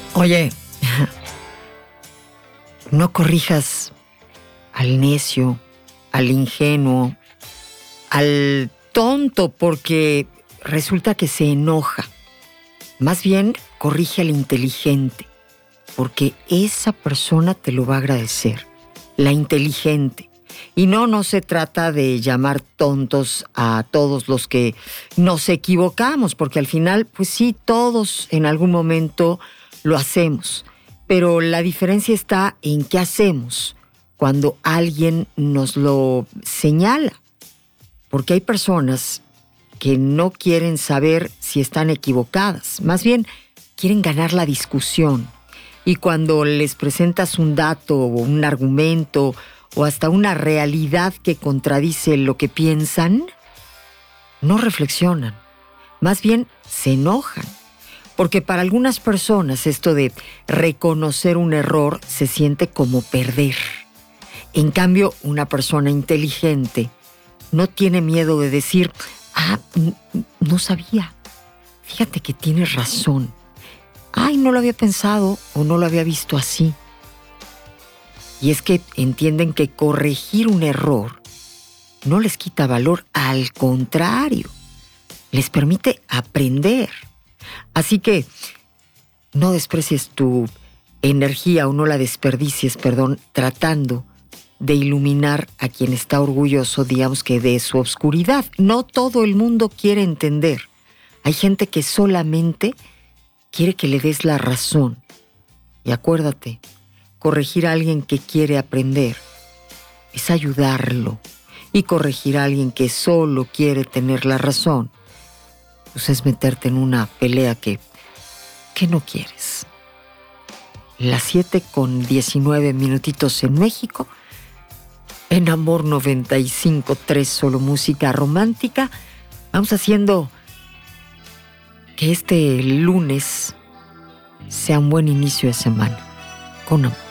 Oye, no corrijas al necio, al ingenuo, al tonto, porque resulta que se enoja. Más bien, corrige al inteligente, porque esa persona te lo va a agradecer. La inteligente. Y no se trata de llamar tontos a todos los que nos equivocamos, porque al final, pues sí, todos en algún momento lo hacemos. Pero la diferencia está en qué hacemos cuando alguien nos lo señala. Porque hay personas que no quieren saber si están equivocadas, más bien quieren ganar la discusión. Y cuando les presentas un dato o un argumento o hasta una realidad que contradice lo que piensan, no reflexionan, más bien se enojan. Porque para algunas personas esto de reconocer un error se siente como perder. En cambio, una persona inteligente no tiene miedo de decir, no sabía, fíjate que tienes razón. No lo había pensado o no lo había visto así. Y es que entienden que corregir un error no les quita valor, al contrario, les permite aprender. Así que no desprecies tu energía o no la desperdicies, tratando de iluminar a quien está orgulloso, digamos que de su obscuridad. No todo el mundo quiere entender. Hay gente que solamente quiere que le des la razón. Y acuérdate, corregir a alguien que quiere aprender es ayudarlo. Y corregir a alguien que solo quiere tener la razón, pues es meterte en una pelea que no quieres. Las 7:19 en México. En Amor 95.3, solo música romántica. Vamos haciendo que este lunes sea un buen inicio de semana. Con amor.